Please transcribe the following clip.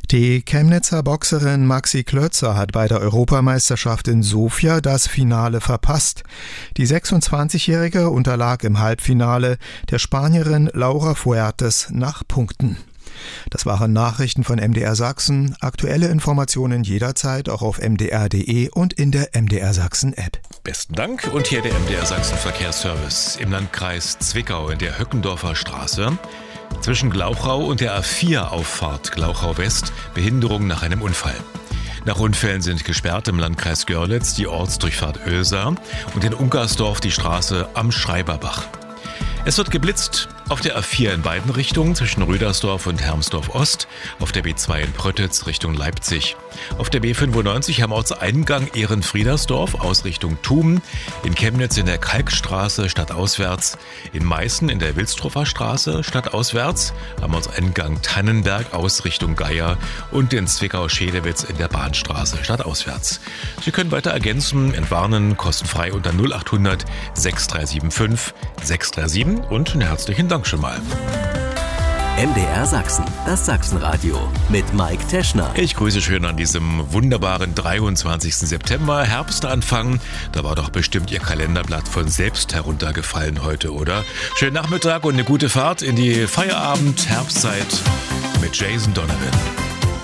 Die Chemnitzer Boxerin Maxi Klötzer hat bei der Europameisterschaft in Sofia das Finale verpasst. Die 26-Jährige unterlag im Halbfinale der Spanierin Laura Fuertes nach Punkten. Das waren Nachrichten von MDR Sachsen. Aktuelle Informationen jederzeit auch auf mdr.de und in der MDR Sachsen App. Besten Dank. Und hier der MDR Sachsen Verkehrsservice im Landkreis Zwickau in der Höckendorfer Straße. Zwischen Glauchau und der A4-Auffahrt Glauchau West Behinderung nach einem Unfall. Nach Unfällen sind gesperrt im Landkreis Görlitz die Ortsdurchfahrt Oeser und in Unkersdorf die Straße am Schreiberbach. Es wird geblitzt auf der A4 in beiden Richtungen zwischen Rüdersdorf und Hermsdorf Ost, auf der B2 in Pröttitz Richtung Leipzig, auf der B95 am Ortseingang Ehrenfriedersdorf aus Richtung Thum, in Chemnitz in der Kalkstraße stadtauswärts, in Meißen in der Wilsdruffer Straße stadtauswärts, am Ortseingang Tannenberg aus Richtung Geier und in Zwickau-Schedewitz in der Bahnstraße stadtauswärts. Sie können weiter ergänzen, entwarnen, kostenfrei unter 0800 6375 637 und einen herzlichen Dank schon mal. MDR Sachsen, das Sachsenradio mit Mike Teschner. Ich grüße schön an diesem wunderbaren 23. September, Herbstanfang. Da war doch bestimmt Ihr Kalenderblatt von selbst heruntergefallen heute, oder? Schönen Nachmittag und eine gute Fahrt in die Feierabend-Herbstzeit mit Jason Donovan.